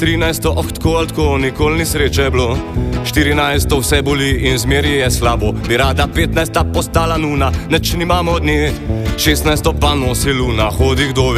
13, oh tako ali tako, nikoli ni sreče bilo. 14, vse boli in zmeri je slabo. Bi rada 15 postala nuna, neč nimamo od nje. 16 pa nosi luna, hodi kdo